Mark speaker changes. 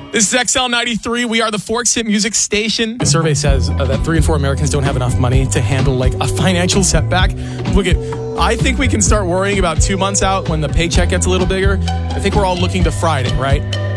Speaker 1: This is XL93. We are the Forks Hit Music Station.
Speaker 2: The survey says that 3 in 4 Americans don't have enough money to handle like a financial setback. I think we can start worrying about 2 months out when the paycheck gets a little bigger. I think we're all looking to Friday, right?